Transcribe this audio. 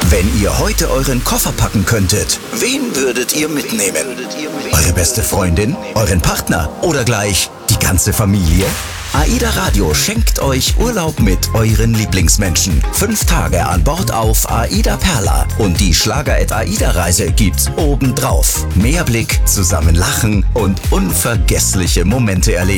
Wenn ihr heute euren Koffer packen könntet, wen würdet ihr mitnehmen? Eure beste Freundin? Euren Partner? Oder gleich die ganze Familie? AIDA Radio schenkt euch Urlaub mit euren Lieblingsmenschen. 5 Tage an Bord auf AIDA Perla. Und die Schlager@AIDA-Reise gibt's obendrauf. Mehrblick, zusammen lachen und unvergessliche Momente erleben.